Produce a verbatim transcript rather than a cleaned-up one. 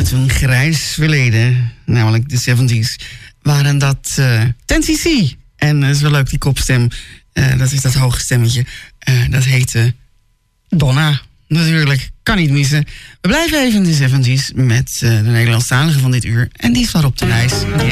uit een grijs verleden, namelijk de zeventies, waren dat uh, ten C C. En dat uh, is wel leuk, die kopstem. Uh, dat is dat hoge stemmetje. Uh, dat heet uh, Donna. Natuurlijk, kan niet missen. We blijven even in de zeventies met uh, de Nederlandstalige van dit uur. En die is Waarop de Reis. Yeah.